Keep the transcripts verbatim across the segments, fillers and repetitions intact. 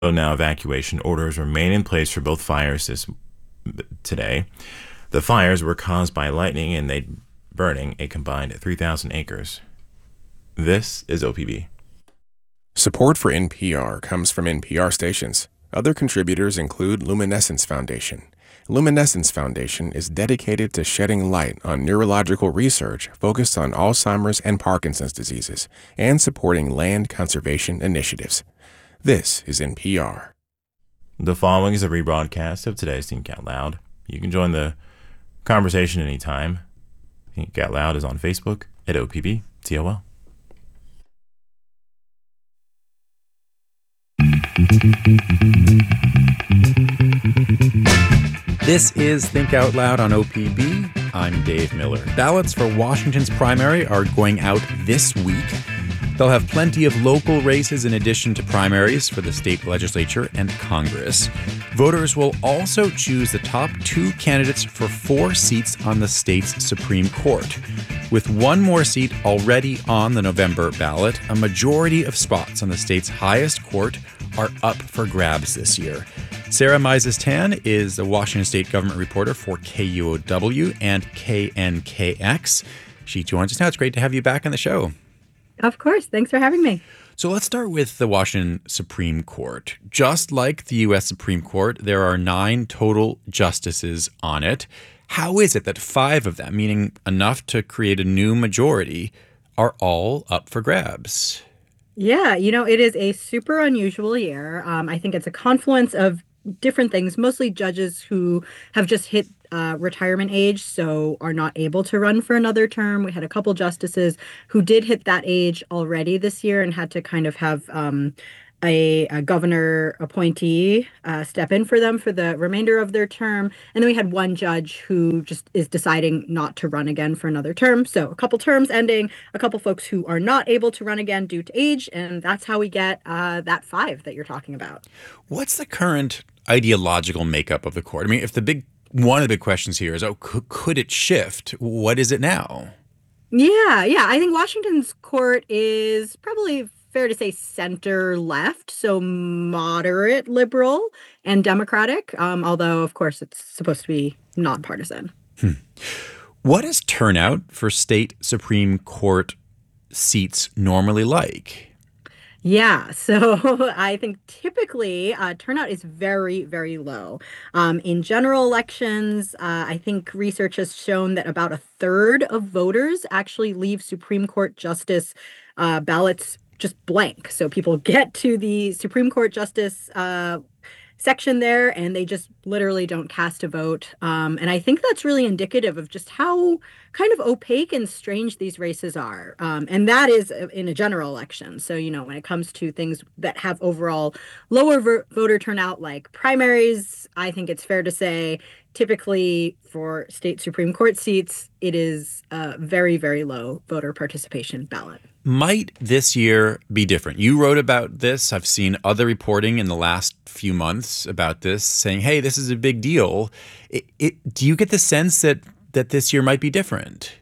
Now evacuation orders remain in place for both fires this today. The fires were caused by lightning and they burning a combined three thousand acres. This is O P B. Support for N P R comes from N P R stations. Other contributors include Luminescence Foundation. Luminescence Foundation is dedicated to shedding light on neurological research focused on Alzheimer's and Parkinson's diseases and supporting land conservation initiatives. This is N P R. The following is a rebroadcast of today's Think Out Loud. You can join the conversation anytime. Think Out Loud is on Facebook at O P B T O L. This is Think Out Loud on O P B. I'm Dave Miller. Ballots for Washington's primary are going out this week. They'll have plenty of local races in addition to primaries for the state legislature and Congress. Voters will also choose the top two candidates for four seats on the state's Supreme Court. With one more seat already on the November ballot, a majority of spots on the state's highest court are up for grabs this year. Sarah Mises-Tan is the Washington State government reporter for K U O W and K N K X. She joins us now. It's great to have you back on the show. Of course. Thanks for having me. So let's start with the Washington Supreme Court. Just like the U S Supreme Court, there are nine total justices on it. How is it that five of them, meaning enough to create a new majority, are all up for grabs? Yeah, you know, it is a super unusual year. Um, I think it's a confluence of different things, mostly judges who have just hit uh, retirement age, so are not able to run for another term. We had a couple justices who did hit that age already this year and had to kind of have um, a, a governor appointee uh, step in for them for the remainder of their term. And then we had one judge who just is deciding not to run again for another term. So a couple terms ending, a couple folks who are not able to run again due to age, and that's how we get uh, that five that you're talking about. What's the current ideological makeup of the court? I mean, if the big one of the big questions here is, oh, could, could it shift? What is it now? Yeah, yeah. I think Washington's court is probably fair to say center left, so moderate liberal and democratic, um, although, of course, it's supposed to be nonpartisan. Hmm. What is turnout for state Supreme Court seats normally like? Yeah, so I think typically uh, turnout is very, very low. Um, in general elections, uh, I think research has shown that about a third of voters actually leave Supreme Court justice uh, ballots just blank. So people get to the Supreme Court justice uh, section there and they just literally don't cast a vote. Um, and I think that's really indicative of just how kind of opaque and strange these races are. Um, and that is in a general election. So, you know, when it comes to things that have overall lower ver- voter turnout like primaries, I think it's fair to say typically for state Supreme Court seats, it is a very, very low voter participation ballot. Might this year be different? You wrote about this. I've seen other reporting in the last few months about this saying, hey, this is a big deal. It, it, do you get the sense that, that this year might be different?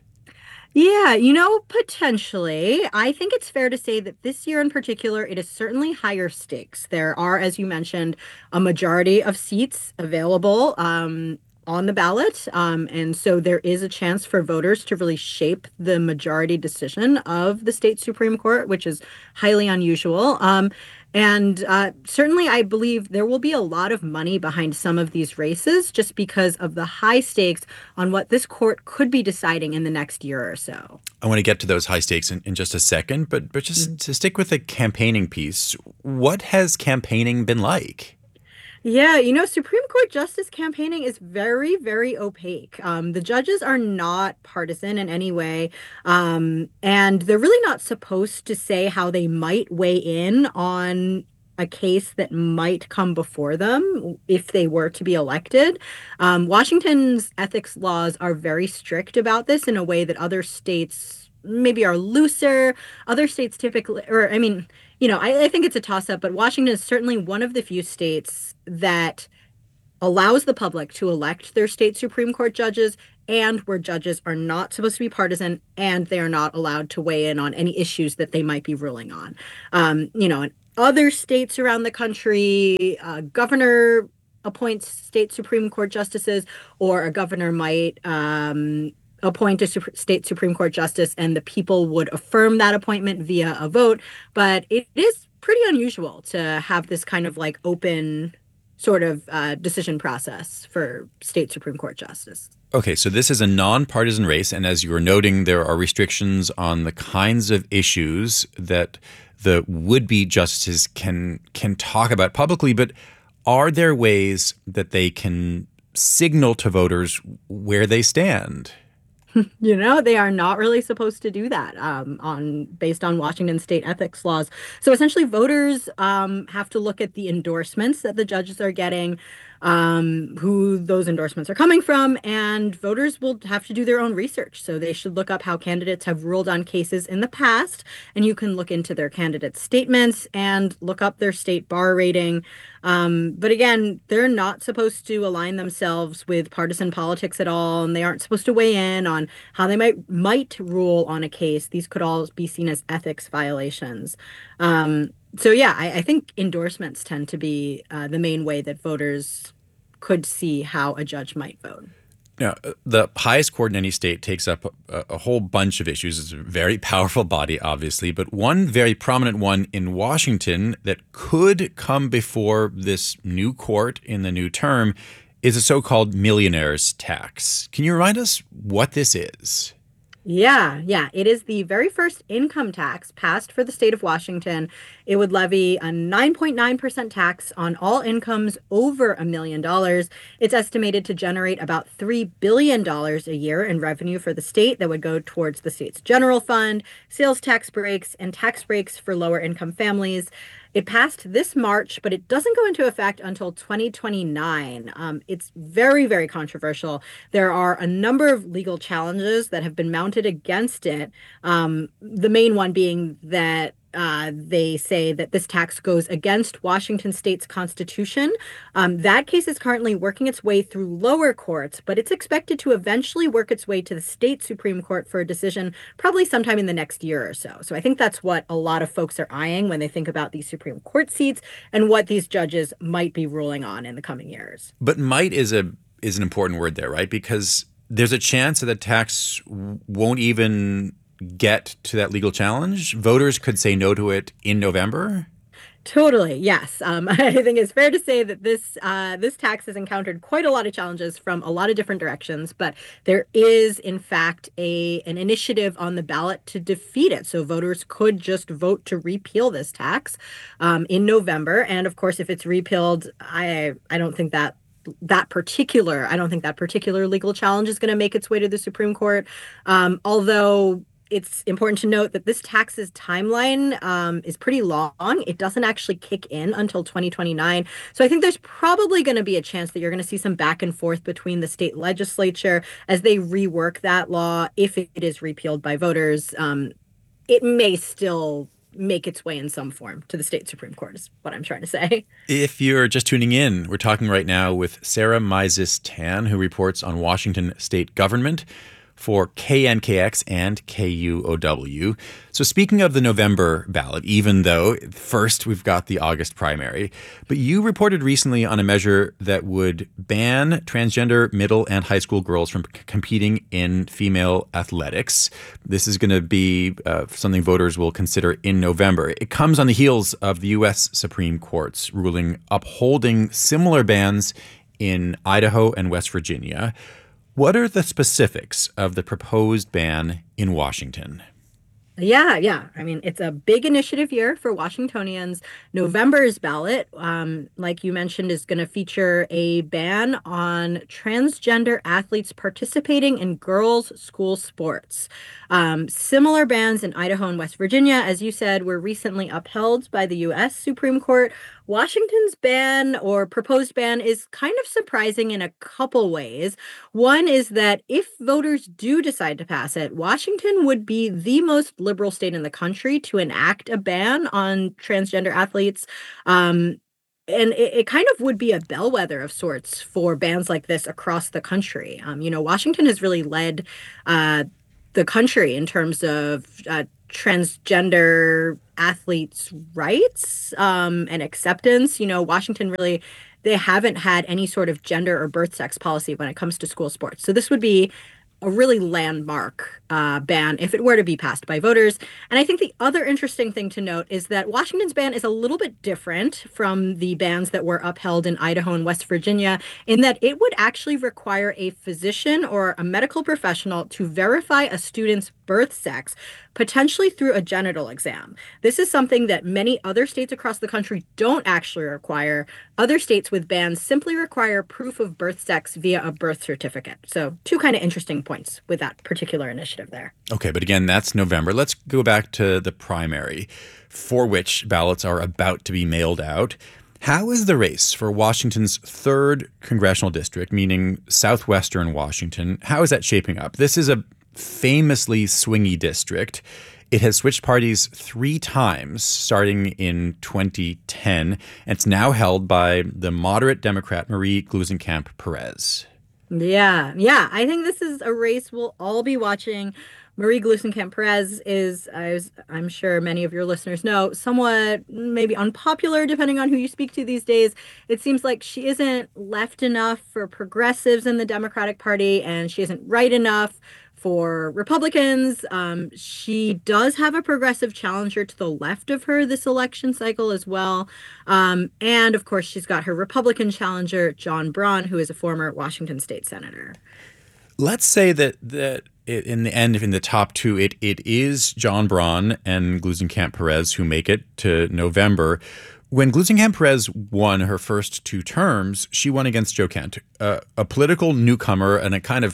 Yeah, you know, potentially. I think it's fair to say that this year in particular, it is certainly higher stakes. There are, as you mentioned, a majority of seats available um, on the ballot. Um, and so there is a chance for voters to really shape the majority decision of the state Supreme Court, which is highly unusual. Um, and uh, certainly, I believe there will be a lot of money behind some of these races just because of the high stakes on what this court could be deciding in the next year or so. I want to get to those high stakes in, in just a second, but but just mm-hmm. to stick with the campaigning piece, what has campaigning been like? Yeah, you know, Supreme Court justice campaigning is very, very opaque. Um, the judges are not partisan in any way, um, and they're really not supposed to say how they might weigh in on a case that might come before them if they were to be elected. Um, Washington's ethics laws are very strict about this in a way that other states maybe are looser. Other states typically, or I mean, you know, I, I think it's a toss-up, but Washington is certainly one of the few states that allows the public to elect their state Supreme Court judges and where judges are not supposed to be partisan and they are not allowed to weigh in on any issues that they might be ruling on. Um, you know, and other states around the country, uh, governor appoints state Supreme Court justices, or a governor might um, appoint a su- state Supreme Court justice, and the people would affirm that appointment via a vote. But it is pretty unusual to have this kind of like open sort of uh, decision process for state Supreme Court justice. Okay, so this is a nonpartisan race, and as you were noting, there are restrictions on the kinds of issues that the would-be justices can can talk about publicly, but are there ways that they can signal to voters where they stand? You know, they are not really supposed to do that um, on based on Washington state ethics laws. So essentially, voters um, have to look at the endorsements that the judges are getting, um, who those endorsements are coming from, and voters will have to do their own research. So they should look up how candidates have ruled on cases in the past, and you can look into their candidate statements and look up their state bar rating. Um, but again, they're not supposed to align themselves with partisan politics at all, and they aren't supposed to weigh in on how they might might rule on a case. These could all be seen as ethics violations. Um, so yeah, I, I think endorsements tend to be uh, the main way that voters could see how a judge might vote. Now, the highest court in any state takes up a, a whole bunch of issues. It's a very powerful body, obviously, but one very prominent one in Washington that could come before this new court in the new term is a so-called millionaire's tax. Can you remind us what this is? Yeah, yeah. It is the very first income tax passed for the state of Washington. It would levy a nine point nine percent tax on all incomes over a million dollars. It's estimated to generate about three billion dollars a year in revenue for the state that would go towards the state's general fund, sales tax breaks, and tax breaks for lower income families. It passed this March, but it doesn't go into effect until twenty twenty-nine. Um, it's very, very controversial. There are a number of legal challenges that have been mounted against it. Um, the main one being that uh, they say that this tax goes against Washington state's constitution. Um, that case is currently working its way through lower courts, but it's expected to eventually work its way to the state Supreme Court for a decision probably sometime in the next year or so. So I think that's what a lot of folks are eyeing when they think about these Supreme Court seats and what these judges might be ruling on in the coming years. But might is a is an important word there, right? Because there's a chance that the tax won't even get to that legal challenge. Voters could say no to it in November. Totally, yes. Um, I think it's fair to say that this uh, this tax has encountered quite a lot of challenges from a lot of different directions, but there is, in fact, a an initiative on the ballot to defeat it. So voters could just vote to repeal this tax um, in November. And of course, if it's repealed, I I don't think that that particular I don't think that particular legal challenge is going to make its way to the Supreme Court. Um, although it's important to note that this tax's timeline um, is pretty long. It doesn't actually kick in until twenty twenty-nine. So I think there's probably going to be a chance that you're going to see some back and forth between the state legislature as they rework that law. If it is repealed by voters, um, it may still make its way in some form to the state Supreme Court is what I'm trying to say. If you're just tuning in, we're talking right now with Sarah Mizes-Tan, who reports on Washington state government for K N K X and K U O W. So speaking of the November ballot, even though first we've got the August primary, but you reported recently on a measure that would ban transgender middle and high school girls from c- competing in female athletics. This is going to be uh, something voters will consider in November. It comes on the heels of the U S Supreme Court's ruling upholding similar bans in Idaho and West Virginia. What are the specifics of the proposed ban in Washington? Yeah, yeah. I mean, it's a big initiative year for Washingtonians. November's ballot, um, like you mentioned, is going to feature a ban on transgender athletes participating in girls' school sports. Um, similar bans in Idaho and West Virginia, as you said, were recently upheld by the U S Supreme Court. Washington's ban or proposed ban is kind of surprising in a couple ways. One is that if voters do decide to pass it, Washington would be the most liberal state in the country to enact a ban on transgender athletes. Um, and it, it kind of would be a bellwether of sorts for bans like this across the country. Um, you know, Washington has really led uh, the country in terms of uh, transgender athletes' rights um, and acceptance. You know, Washington really, they haven't had any sort of gender or birth sex policy when it comes to school sports. So this would be a really landmark uh, ban if it were to be passed by voters. And I think the other interesting thing to note is that Washington's ban is a little bit different from the bans that were upheld in Idaho and West Virginia, in that it would actually require a physician or a medical professional to verify a student's birth sex, potentially through a genital exam. This is something that many other states across the country don't actually require. Other states with bans simply require proof of birth sex via a birth certificate. So two kind of interesting points with that particular initiative there. Okay, but again, that's November. Let's go back to the primary, for which ballots are about to be mailed out. How is the race for Washington's third congressional district, meaning southwestern Washington, how is that shaping up? This is a famously swingy district. It has switched parties three times, starting in twenty ten, and it's now held by the moderate Democrat Marie Gluesenkamp Perez. Yeah, yeah. I think this is a race we'll all be watching. Marie Gluesenkamp Perez is, as I'm sure many of your listeners know, somewhat maybe unpopular depending on who you speak to these days. It seems like she isn't left enough for progressives in the Democratic Party, and she isn't right enough for Republicans. Um, she does have a progressive challenger to the left of her this election cycle as well. Um, and of course, she's got her Republican challenger, John Braun, who is a former Washington state senator. Let's say that that in the end, in the top two, it it is John Braun and Gluesenkamp Perez who make it to November. When Gluesenkamp Perez won her first two terms, she won against Joe Kent, uh, a political newcomer and a kind of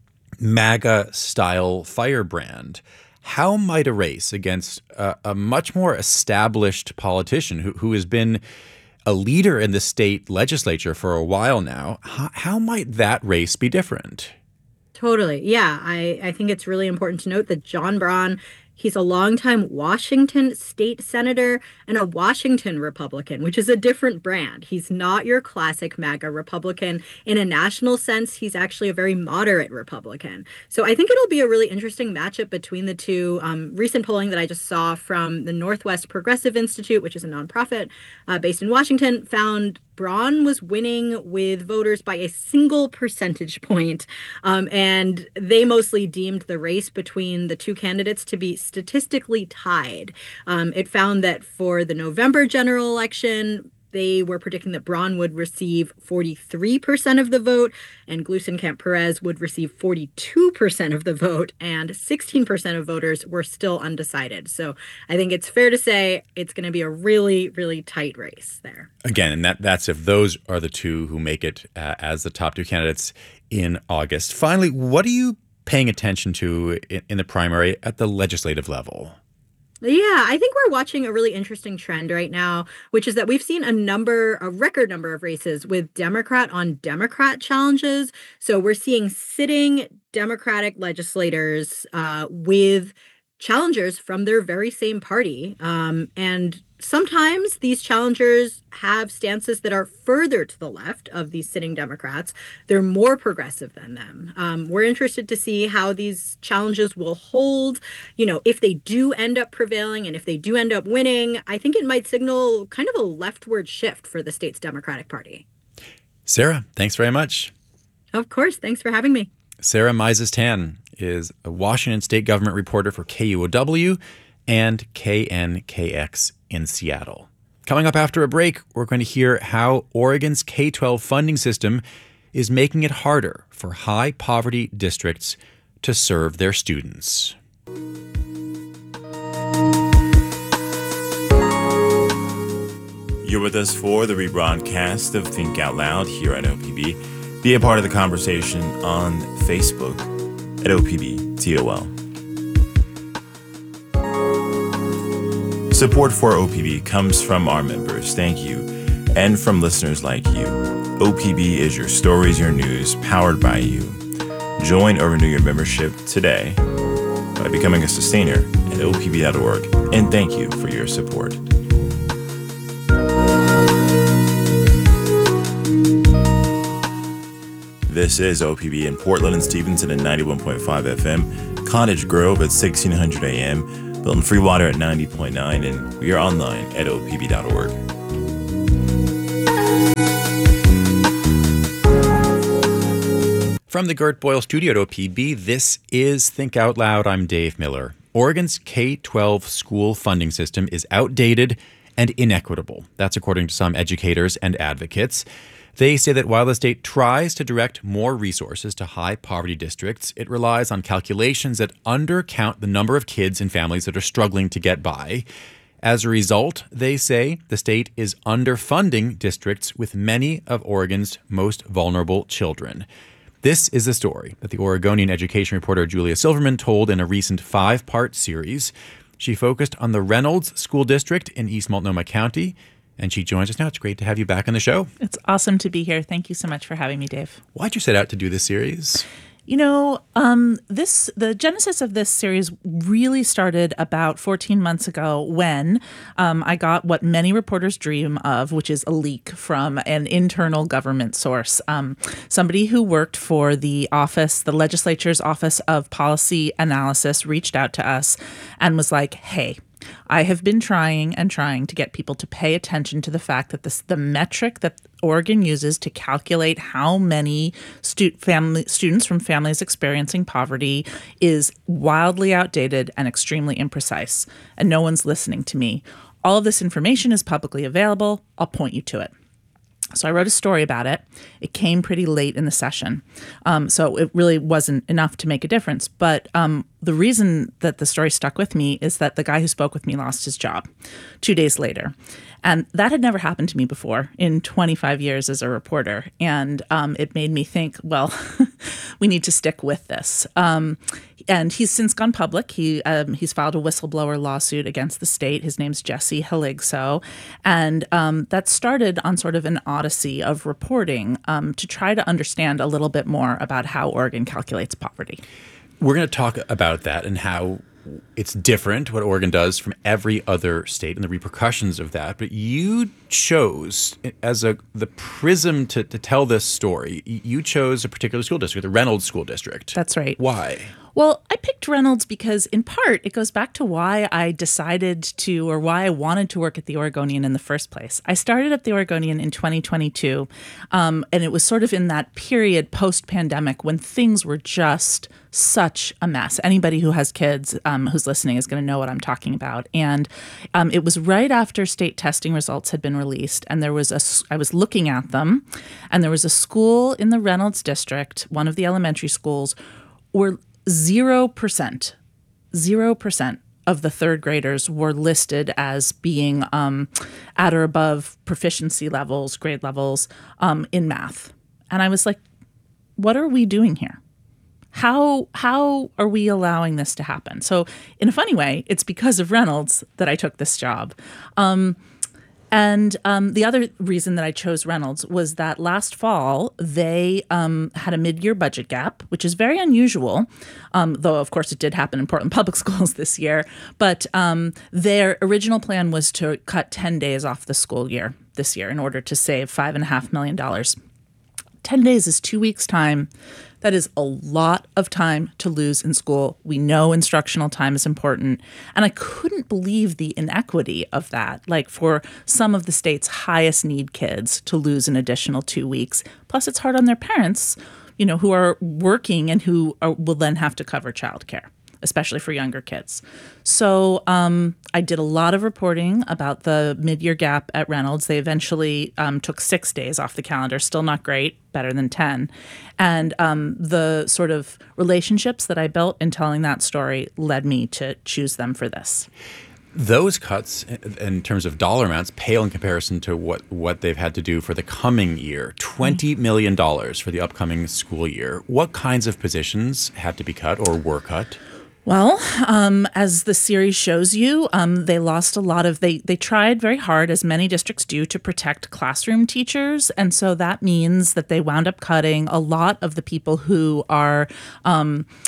MAGA-style firebrand. How might a race against a, a much more established politician who, who has been a leader in the state legislature for a while now, how, how might that race be different? Totally. Yeah, I, I think it's really important to note that John Braun, he's a longtime Washington state senator and a Washington Republican, which is a different brand. He's not your classic MAGA Republican. In a national sense, he's actually a very moderate Republican. So I think it'll be a really interesting matchup between the two. Um, recent polling that I just saw from the Northwest Progressive Institute, which is a nonprofit uh, based in Washington, found Braun was winning with voters by a single percentage point. Um, and they mostly deemed the race between the two candidates to be statistically tied. Um, it found that for the November general election, they were predicting that Braun would receive forty-three percent of the vote and Gluesenkamp Perez would receive forty-two percent of the vote, and sixteen percent of voters were still undecided. So I think it's fair to say it's going to be a really, really tight race there. Again, and that that's if those are the two who make it uh, as the top two candidates in August. Finally, what are you paying attention to in, in the primary at the legislative level? Yeah, I think we're watching a really interesting trend right now, which is that we've seen a number, a record number of races with Democrat on Democrat challenges. So we're seeing sitting Democratic legislators uh, with challengers from their very same party. Um, and sometimes these challengers have stances that are further to the left of these sitting Democrats. They're more progressive than them. Um, we're interested to see how these challenges will hold. You know, if they do end up prevailing and if they do end up winning, I think it might signal kind of a leftward shift for the state's Democratic Party. Sarah, thanks very much. Of course. Thanks for having me. Sarah Mises-Tan is a Washington state government reporter for K U O W and K N K X in Seattle. Coming up after a break, we're going to hear how Oregon's K twelve funding system is making it harder for high poverty districts to serve their students. You're with us for the rebroadcast of Think Out Loud here at O P B. Be a part of the conversation on Facebook at O P B T O L. Support for O P B comes from our members, thank you, and from listeners like you. O P B is your stories, your news, powered by you. Join or renew your membership today by becoming a sustainer at O P B dot org, and thank you for your support. This is O P B in Portland and Stevenson at ninety-one point five F M, Cottage Grove at sixteen hundred A M, Building free water at ninety point nine, and we are online at O P B dot org. From the Gert Boyle studio at O P B, this is Think Out Loud. I'm Dave Miller. Oregon's K twelve school funding system is outdated and inequitable. That's according to some educators and advocates. They say that while the state tries to direct more resources to high-poverty districts, it relies on calculations that undercount the number of kids and families that are struggling to get by. As a result, they say the state is underfunding districts with many of Oregon's most vulnerable children. This is the story that the Oregonian education reporter Julia Silverman told in a recent five-part series. She focused on the Reynolds School District in East Multnomah County, and she joins us now. It's great to have you back on the show. It's awesome to be here. Thank you so much for having me, Dave. Why'd you set out to do this series? You know, um, this the genesis of this series really started about fourteen months ago when um, I got what many reporters dream of, which is a leak from an internal government source. Um, somebody who worked for the office, the legislature's Office of Policy Analysis, reached out to us and was like, hey, I have been trying and trying to get people to pay attention to the fact that this, the metric that Oregon uses to calculate how many stu- family, students from families experiencing poverty is wildly outdated and extremely imprecise, and no one's listening to me. All of this information is publicly available. I'll point you to it. So I wrote a story about it. It came pretty late in the session, um, so it really wasn't enough to make a difference. But um, the reason that the story stuck with me is that the guy who spoke with me lost his job two days later. And that had never happened to me before in twenty-five years as a reporter. And um, it made me think, well, we need to stick with this. Um, and he's since gone public. He um, He's filed a whistleblower lawsuit against the state. His name's Jesse Haligso. And um, that started on sort of an odyssey of reporting um, to try to understand a little bit more about how Oregon calculates poverty. We're going to talk about that and how it's different, what Oregon does from every other state and the repercussions of that. But you chose, as a the prism to, to tell this story, you chose a particular school district, the Reynolds School District. That's right. Why? Well, I picked Reynolds because, in part, it goes back to why I decided to, or why I wanted to work at the Oregonian in the first place. I started at the Oregonian in twenty twenty-two, um, and it was sort of in that period post-pandemic when things were just such a mess. Anybody who has kids um, who's listening is going to know what I'm talking about. And um, it was right after state testing results had been released, and there was a, I was looking at them, and there was a school in the Reynolds district, one of the elementary schools, where Zero percent, zero percent of the third graders were listed as being um, at or above proficiency levels, grade levels um, in math. And I was like, what are we doing here? How how are we allowing this to happen? So in a funny way, it's because of Reynolds that I took this job. Um, And um, the other reason that I chose Reynolds was that last fall, they um, had a mid-year budget gap, which is very unusual, um, though, of course, it did happen in Portland Public Schools this year. But um, their original plan was to cut ten days off the school year this year in order to save five point five million dollars. ten days is two weeks' time. That is a lot of time to lose in school. We know instructional time is important. And I couldn't believe the inequity of that. Like for some of the state's highest need kids to lose an additional two weeks. Plus, it's hard on their parents, you know, who are working and who are, will then have to cover childcare, especially for younger kids. So um, I did a lot of reporting about the mid-year gap at Reynolds. They eventually um, took six days off the calendar. Still not great, better than ten. And um, the sort of relationships that I built in telling that story led me to choose them for this. Those cuts, in terms of dollar amounts, pale in comparison to what, what they've had to do for the coming year. twenty million dollars for the upcoming school year. What kinds of positions had to be cut or were cut? Well, um, as the series shows you, um, they lost a lot of, they they tried very hard, as many districts do, to protect classroom teachers. And so that means that they wound up cutting a lot of the people who are um,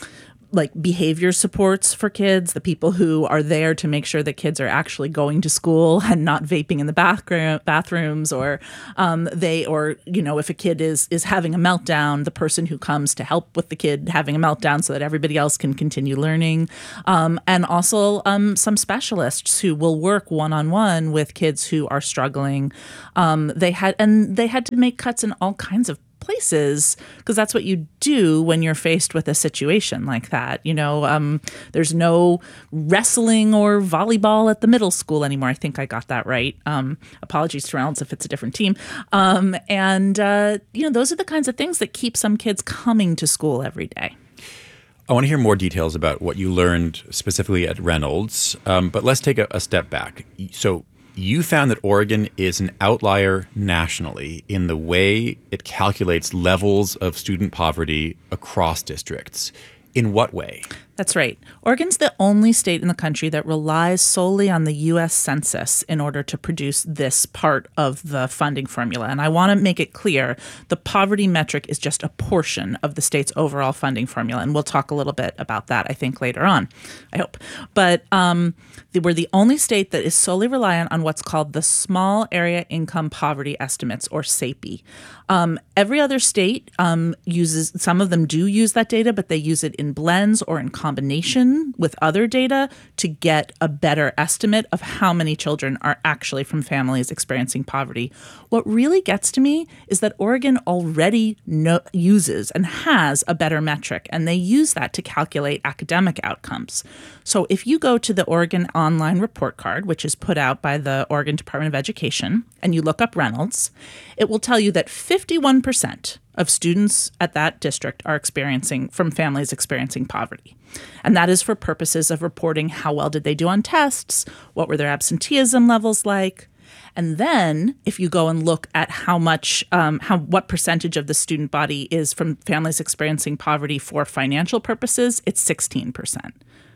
like behavior supports for kids, the people who are there to make sure that kids are actually going to school and not vaping in the bathroom bathrooms, or um, they, or you know, if a kid is is having a meltdown, the person who comes to help with the kid having a meltdown so that everybody else can continue learning, um, and also um, some specialists who will work one on one with kids who are struggling. Um, they had and they had to make cuts in all kinds of places, because that's what you do when you're faced with a situation like that. You know, um, there's no wrestling or volleyball at the middle school anymore. I think I got that right. Um, apologies to Reynolds if it's a different team. Um, and, uh, you know, those are the kinds of things that keep some kids coming to school every day. I want to hear more details about what you learned specifically at Reynolds, um, but let's take a, a step back. So you found that Oregon is an outlier nationally in the way it calculates levels of student poverty across districts. In what way? That's right. Oregon's the only state in the country that relies solely on the U S Census in order to produce this part of the funding formula. And I want to make it clear, the poverty metric is just a portion of the state's overall funding formula. And we'll talk a little bit about that, I think, later on, I hope. But um, we're the only state that is solely reliant on what's called the Small Area Income Poverty Estimates, or S A P E. Um, every other state um, uses, some of them do use that data, but they use it in blends or in combination with other data to get a better estimate of how many children are actually from families experiencing poverty. What really gets to me is that Oregon already know, uses and has a better metric, and they use that to calculate academic outcomes. So if you go to the Oregon Online Report Card, which is put out by the Oregon Department of Education, and you look up Reynolds, it will tell you that fifty-one percent of students at that district are experiencing from families experiencing poverty. And that is for purposes of reporting how well did they do on tests, what were their absenteeism levels like. And then if you go and look at how much, um, how what percentage of the student body is from families experiencing poverty for financial purposes, it's sixteen percent.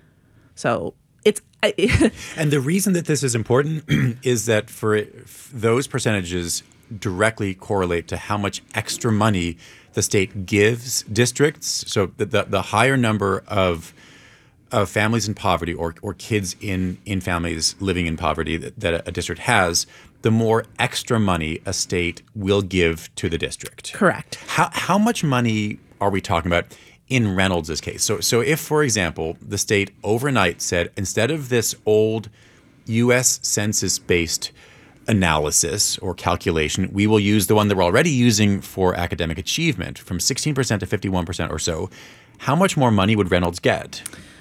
So it's and the reason that this is important is that for those percentages directly correlate to how much extra money the state gives districts. So the the, the higher number of of families in poverty, or or kids in in families living in poverty that, that a district has, the more extra money a state will give to the district. Correct. How how much money are we talking about in Reynolds' case? So so if, for example, the state overnight said, instead of this old U S Census-based analysis or calculation, we will use the one that we're already using for academic achievement, from sixteen percent to fifty-one percent or so, how much more money would Reynolds get?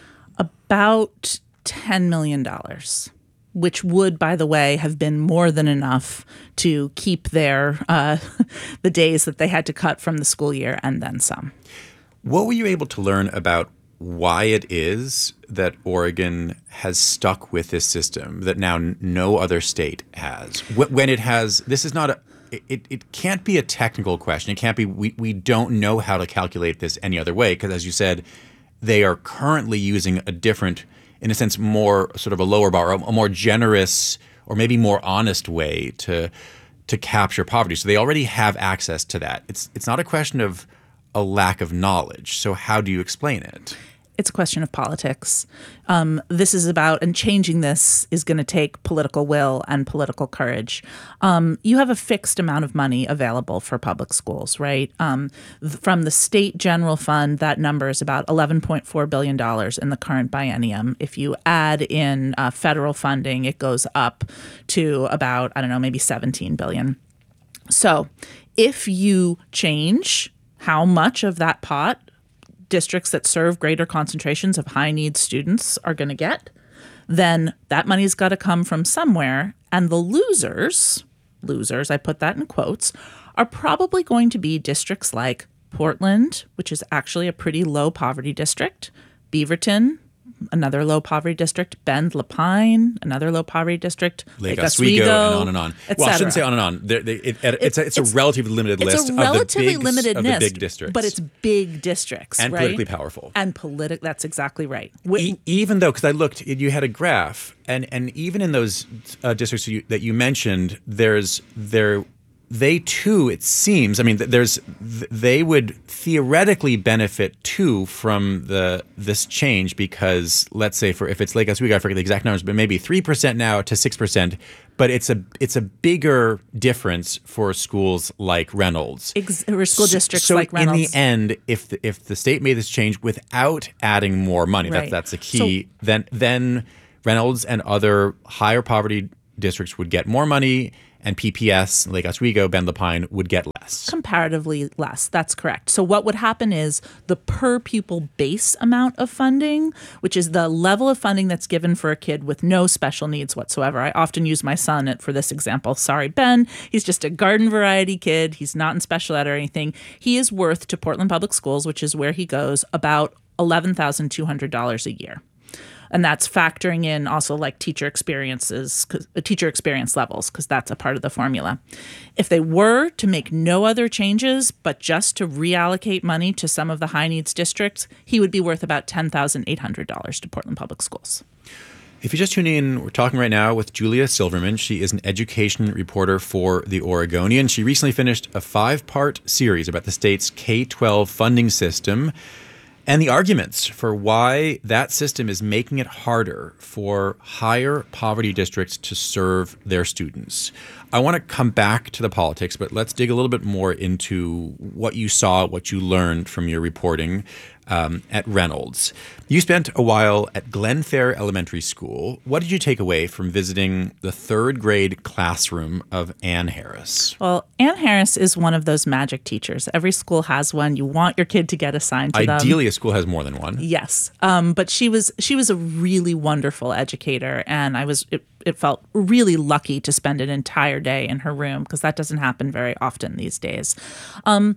About ten million dollars, which would, by the way, have been more than enough to keep their uh, the days that they had to cut from the school year and then some. What were you able to learn about why it is that Oregon has stuck with this system that now no other state has? When it has, this is not a, it, it can't be a technical question. It can't be, we, we don't know how to calculate this any other way, because as you said, they are currently using a different, in a sense, more sort of a lower bar, a more generous or maybe more honest way to to capture poverty. So they already have access to that. It's it's not a question of a lack of knowledge. So how do you explain it? It's a question of politics. Um, this is about, and changing this is going to take political will and political courage. Um, you have a fixed amount of money available for public schools, right? Um, th- from the state general fund, that number is about eleven point four billion dollars in the current biennium. If you add in uh, federal funding, it goes up to about, I don't know, maybe seventeen billion dollars. So if you change how much of that pot districts that serve greater concentrations of high-needs students are going to get, then that money's got to come from somewhere. And the losers, losers, I put that in quotes, are probably going to be districts like Portland, which is actually a pretty low poverty district, Beaverton, another low poverty district, Bend Lapine, another low poverty district, Lake, Lake Oswego, Oswego, and on and on. Well, I shouldn't say on and on. They're, they, it, it, it's, a, it's, it's a relatively limited it's list a relatively of, the big, limited of the list, big districts. but it's big districts, and right? politically powerful. And politic. That's exactly right. E- even though, because I looked, you had a graph, and, and even in those uh, districts you, that you mentioned, there's there they too, it seems, I mean, there's they would theoretically benefit too from the this change because let's say for if it's Lake Oswego, I forget the exact numbers, but maybe three percent now to six percent. But it's a it's a bigger difference for schools like Reynolds. Ex- or school districts so, like so Reynolds. in the end, if the, if the state made this change without adding more money, Right. that's that's the key. So, then then Reynolds and other higher poverty districts would get more money, and P P S, Lake Oswego, Bend Lapine would get less. Comparatively less. That's correct. So what would happen is the per pupil base amount of funding, which is the level of funding that's given for a kid with no special needs whatsoever. I often use my son for this example. Sorry, Ben. He's just a garden variety kid. He's not in special ed or anything. He is worth to Portland Public Schools, which is where he goes, about eleven thousand two hundred dollars a year. And that's factoring in also like teacher experiences, teacher experience levels, because that's a part of the formula. If they were to make no other changes, but just to reallocate money to some of the high needs districts, he would be worth about ten thousand eight hundred dollars to Portland Public Schools. If you just tune in, we're talking right now with Julia Silverman. She is an education reporter for The Oregonian. She recently finished a five-part series about the state's K twelve funding system and the arguments for why that system is making it harder for higher poverty districts to serve their students. I want to come back to the politics, but let's dig a little bit more into what you saw, what you learned from your reporting um, at Reynolds. You spent a while at Glenfair Elementary School. What did you take away from visiting the third grade classroom of Ann Harris? Well, Ann Harris is one of those magic teachers. Every school has one. You want your kid to get assigned to Ideally, them. Ideally, a school has more than one. Yes. Um, but she was she was a really wonderful educator, and I was it, it felt really lucky to spend an entire day in her room because that doesn't happen very often these days. Um,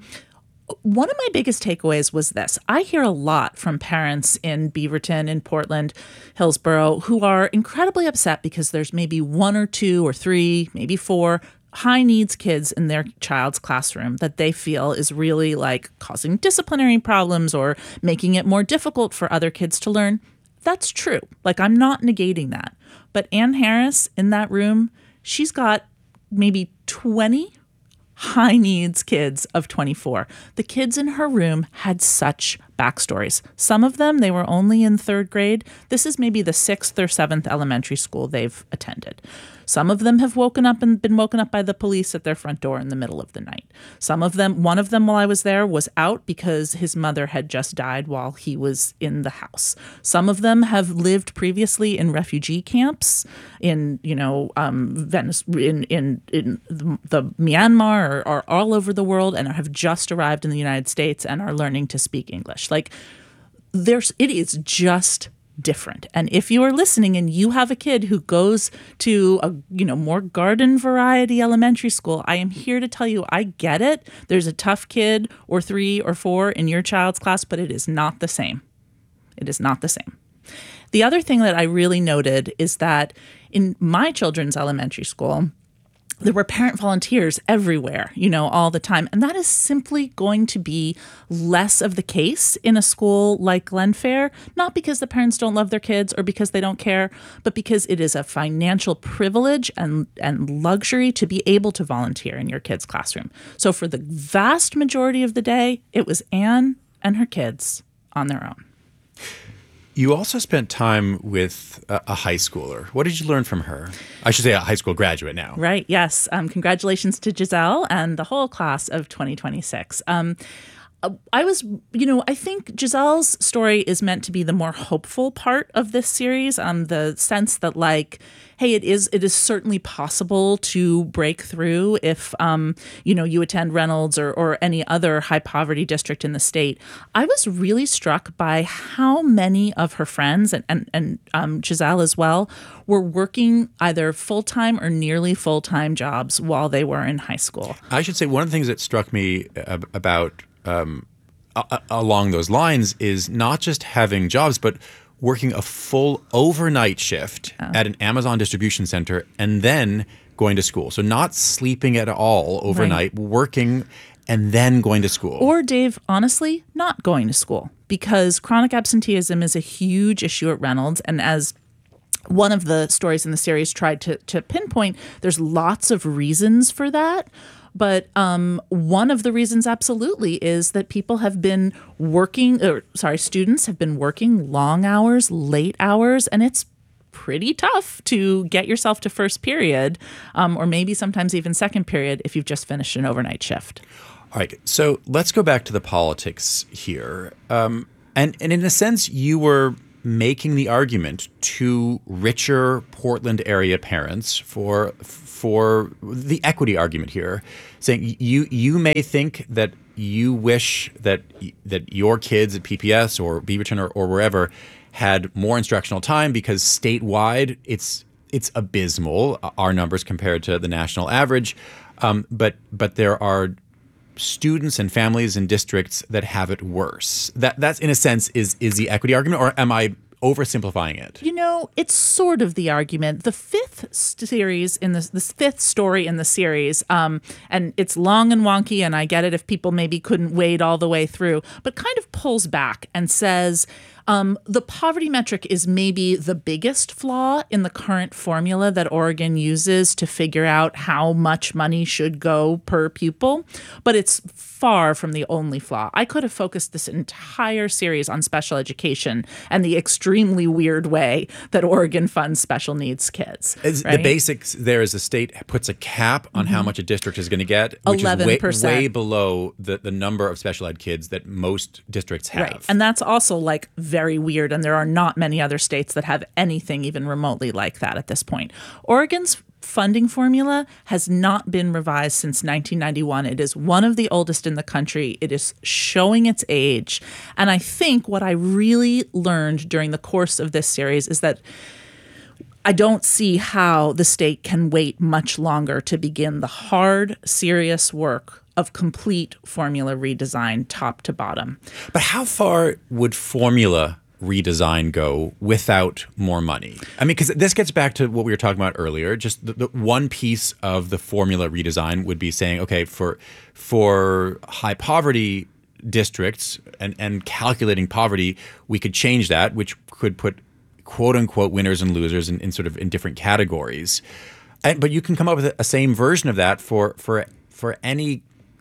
One of my biggest takeaways was this. I hear a lot from parents in Beaverton, in Portland, Hillsborough, who are incredibly upset because there's maybe one or two or three, maybe four high needs kids in their child's classroom that they feel is really like causing disciplinary problems or making it more difficult for other kids to learn. That's true. Like, I'm not negating that. But Ann Harris in that room, she's got maybe twenty high needs kids of twenty-four. The kids in her room had such backstories. Some of them, they were only in third grade. This is maybe the sixth or seventh elementary school they've attended. Some of them have woken up and been woken up by the police at their front door in the middle of the night. Some of them, one of them while I was there was out because his mother had just died while he was in the house. Some of them have lived previously in refugee camps in, you know, um, Venice, in, in, in the, the Myanmar or, or all over the world and have just arrived in the United States and are learning to speak English. Like, there's, it is just different. And if you are listening and you have a kid who goes to a, you know, more garden variety elementary school, I am here to tell you, I get it. There's a tough kid or three or four in your child's class, but it is not the same. It is not the same. The other thing that I really noted is that in my children's elementary school, there were parent volunteers everywhere, you know, all the time. And that is simply going to be less of the case in a school like Glenfair, not because the parents don't love their kids or because they don't care, but because it is a financial privilege and, and luxury to be able to volunteer in your kid's classroom. So for the vast majority of the day, it was Ann and her kids on their own. You also spent time with a, a high schooler. What did you learn from her? I should say a high school graduate now. Right, yes. Um, congratulations to Giselle and the whole class of twenty twenty-six. Um, I was, you know, I think Giselle's story is meant to be the more hopeful part of this series, um, the sense that, like, hey, it is it is certainly possible to break through if, um, you know, you attend Reynolds or, or any other high poverty district in the state. I was really struck by how many of her friends and, and, and um, Giselle as well were working either full-time or nearly full-time jobs while they were in high school. I should say one of the things that struck me about um, a- along those lines is not just having jobs, but working a full overnight shift oh. at an Amazon distribution center and then going to school. So not sleeping at all overnight, right. working and then going to school. Or, Dave, honestly, not going to school, because chronic absenteeism is a huge issue at Reynolds. And as one of the stories in the series tried to, to pinpoint, there's lots of reasons for that. But um, one of the reasons absolutely is that people have been working, or sorry, students have been working long hours, late hours, and it's pretty tough to get yourself to first period, um, or maybe sometimes even second period if you've just finished an overnight shift. All right, so let's go back to the politics here. Um, and, and in a sense, you were making the argument to richer Portland area parents for for the equity argument here, saying you you may think that you wish that that your kids at P P S or Beaverton or, or wherever had more instructional time because statewide it's it's abysmal, our numbers compared to the national average, um, but but there are students and families and districts that have it worse. That that's in a sense is is the equity argument, or am I oversimplifying it? You know, it's sort of the argument. The fifth series in this, this fifth story in the series, um, and it's long and wonky, and I get it if people maybe couldn't wade all the way through, but kind of pulls back and says, Um, the poverty metric is maybe the biggest flaw in the current formula that Oregon uses to figure out how much money should go per pupil, but it's far from the only flaw. I could have focused this entire series on special education and the extremely weird way that Oregon funds special needs kids. Right? The basics there is the state puts a cap on mm-hmm. how much a district is going to get, which eleven percent. is way, way below the, the number of special ed kids that most districts have. Right. And that's also like very weird, and there are not many other states that have anything even remotely like that at this point. Oregon's funding formula has not been revised since nineteen ninety-one. It is one of the oldest in the country. It is showing its age. And I think what I really learned during the course of this series is that I don't see how the state can wait much longer to begin the hard, serious work of complete formula redesign top to bottom. But how far would formula redesign go without more money? I mean, because this gets back to what we were talking about earlier. Just the, the one piece of the formula redesign would be saying, okay, for for high poverty districts and, and calculating poverty, we could change that, which could put quote unquote winners and losers in, in sort of in different categories. And, but you can come up with a, a same version of that for for for any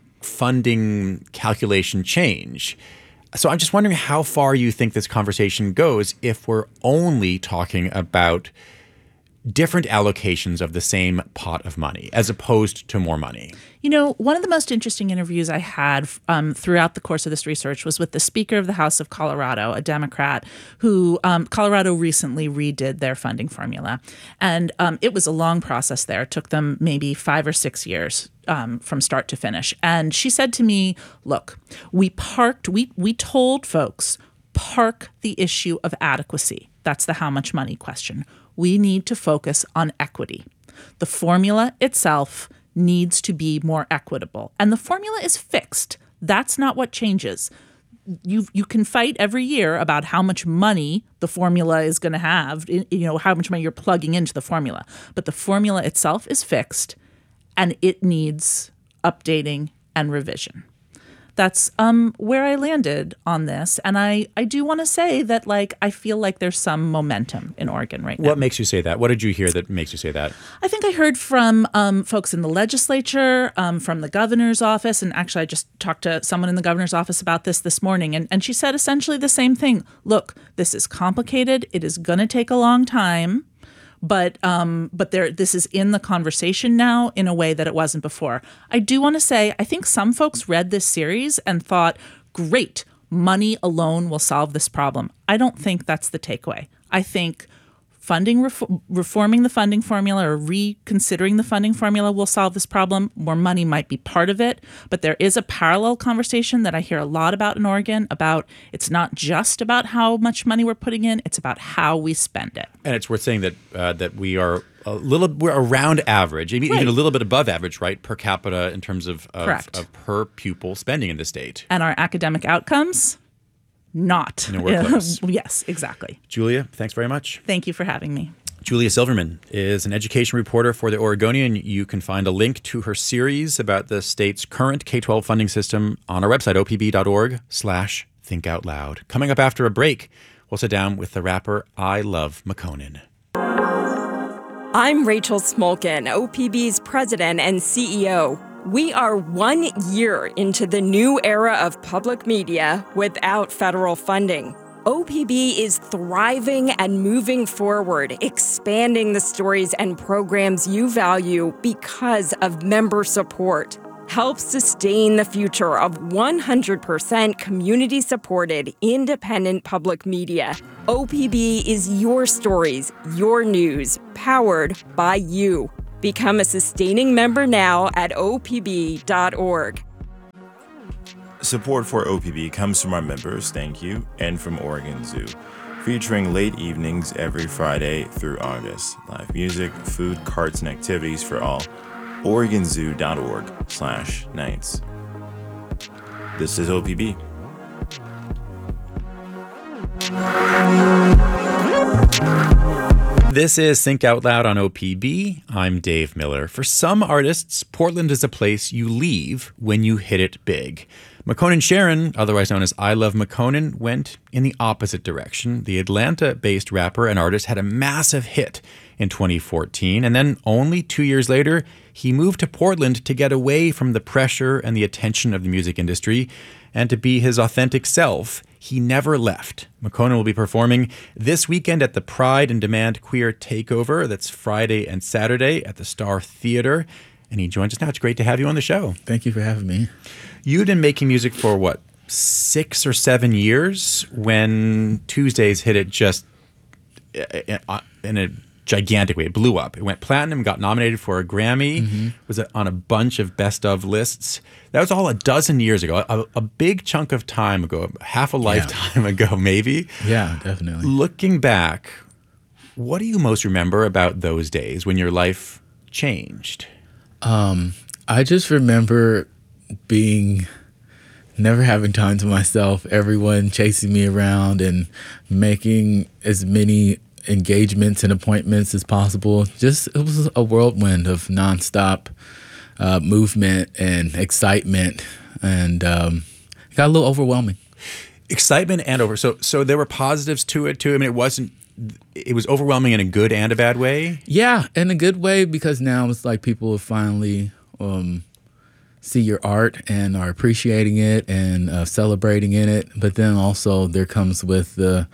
funding calculation change. So I'm just wondering how far you think this conversation goes if we're only talking about different allocations of the same pot of money as opposed to more money. You know, one of the most interesting interviews I had um, throughout the course of this research was with the Speaker of the House of Colorado, a Democrat, who um, Colorado recently redid their funding formula. And um, it was a long process there. It took them maybe five or six years um, from start to finish. And she said to me, look, we parked, we we told folks, park the issue of adequacy. That's the how much money question. We need to focus on equity. The formula itself needs to be more equitable. And the formula is fixed. That's not what changes. You you can fight every year about how much money the formula is going to have, you know, how much money you're plugging into the formula. But the formula itself is fixed, and it needs updating and revision. That's um, where I landed on this. And I, I do want to say that, like, I feel like there's some momentum in Oregon right now. What makes you say that? What did you hear that makes you say that? I think I heard from um, folks in the legislature, um, from the governor's office. And actually, I just talked to someone in the governor's office about this this morning. And, and she said essentially the same thing. Look, this is complicated. It is going to take a long time. But um, but there, this is in the conversation now in a way that it wasn't before. I do want to say, I think some folks read this series and thought, great, money alone will solve this problem. I don't think that's the takeaway. I think funding ref- reforming the funding formula or reconsidering the funding formula will solve this problem. More money might be part of it, but there is a parallel conversation that I hear a lot about in Oregon about it's not just about how much money we're putting in, it's about how we spend it. And it's worth saying that uh, that we are a little we're around average, even, right. even a little bit above average, right, per capita in terms of, of, Correct. of per pupil spending in the state. And our academic outcomes, not. Nowhere close. Yes, exactly. Julia, thanks very much. Thank you for having me. Julia Silverman is an education reporter for The Oregonian. You can find a link to her series about the state's current K twelve funding system on our website, opb.org slash think out loud. Coming up after a break, we'll sit down with the rapper I Love McConan. I'm Rachel Smolkin, O P B's president and C E O. We are one year into the new era of public media without federal funding. O P B is thriving and moving forward, expanding the stories and programs you value because of member support. Help sustain the future of one hundred percent community-supported, independent public media. O P B is your stories, your news, powered by you. Become a sustaining member now at O P B dot org. Support for O P B comes from our members, thank you, and from Oregon Zoo, featuring late evenings every Friday through August. Live music, food, carts, and activities for all. Oregon Zoo dot org slash nights. This is O P B. This is Think Out Loud on O P B. I'm Dave Miller. For some artists, Portland is a place you leave when you hit it big. Makonnen Sharon, otherwise known as I Love Makonnen, went in the opposite direction. The Atlanta-based rapper and artist had a massive hit in twenty fourteen, and then only two years later, he moved to Portland to get away from the pressure and the attention of the music industry and to be his authentic self. He never left. Makonnen will be performing this weekend at the Pride and Demand Queer Takeover. That's Friday and Saturday at the Star Theater. And he joins us now. It's great to have you on the show. Thank you for having me. You'd been making music for, what, six or seven years when Tuesdays hit it just in a gigantic way. It blew up. It went platinum, got nominated for a Grammy, mm-hmm. was on a bunch of best of lists. That was all a dozen years ago, a, a big chunk of time ago, half a lifetime yeah. ago, maybe. Yeah, definitely. Looking back, what do you most remember about those days when your life changed? Um, I just remember being, never having time to myself, everyone chasing me around and making as many engagements and appointments as possible. Just, it was a whirlwind of nonstop uh, movement and excitement, and um, it got a little overwhelming. Excitement and over. So, so there were positives to it too. I mean, it wasn't. It was overwhelming in a good and a bad way. Yeah, in a good way, because now it's like people have finally um, see your art and are appreciating it and uh, celebrating in it. But then also there comes with the,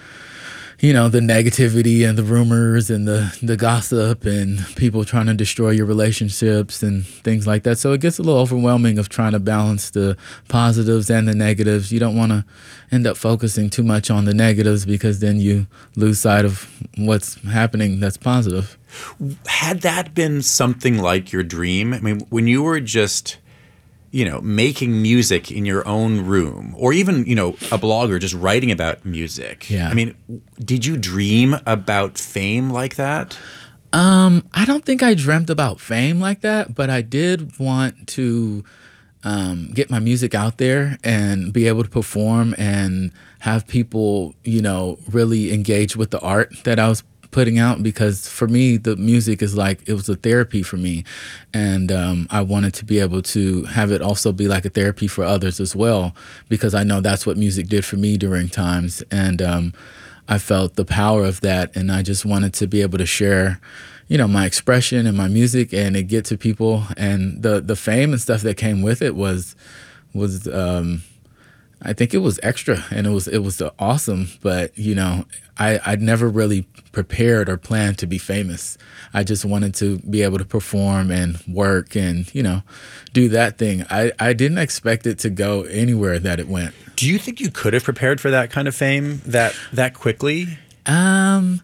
you know, the negativity and the rumors and the, the gossip and people trying to destroy your relationships and things like that. So it gets a little overwhelming of trying to balance the positives and the negatives. You don't want to end up focusing too much on the negatives because then you lose sight of what's happening that's positive. Had that been something like your dream? I mean, when you were just, you know, making music in your own room, or even, you know, a blogger just writing about music. Yeah. I mean, did you dream about fame like that? Um, I don't think I dreamt about fame like that, but I did want to um, get my music out there and be able to perform and have people, you know, really engage with the art that I was putting out, because for me the music is like, it was a therapy for me, and um, I wanted to be able to have it also be like a therapy for others as well, because I know that's what music did for me during times, and um, I felt the power of that, and I just wanted to be able to share, you know, my expression and my music and it get to people, and the the fame and stuff that came with it was was um, I think it was extra, and it was it was awesome. But you know, I I'd never really prepared or planned to be famous. I just wanted to be able to perform and work and, you know, do that thing. I I didn't expect it to go anywhere that it went. Do you think you could have prepared for that kind of fame that that quickly? Um,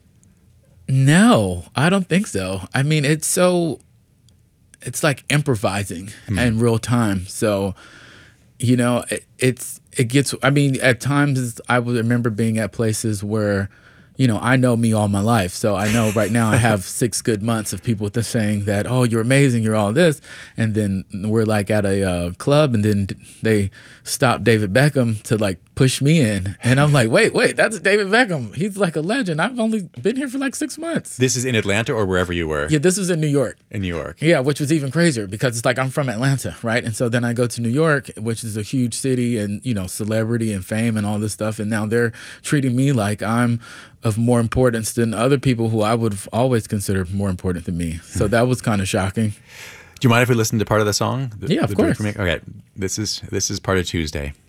no, I don't think so. I mean, it's so it's like improvising mm. in real time. So, you know, it, it's it gets. I mean, at times I would remember being at places where, you know, I know me all my life. So I know right now I have six good months of people just saying that, oh, you're amazing, you're all this. And then we're like at a uh, club, and then they stop David Beckham to like push me in. And I'm like, wait, wait, that's David Beckham. He's like a legend. I've only been here for like six months. This is in Atlanta or wherever you were? Yeah, this was in New York. In New York. Yeah, which was even crazier because it's like I'm from Atlanta, right? And so then I go to New York, which is a huge city and, you know, celebrity and fame and all this stuff. And now they're treating me like I'm of more importance than other people who I would have always considered more important than me. So that was kind of shocking. Do you mind if we listen to part of the song? The, Yeah, of the course. Okay, this is this is part of Tuesday.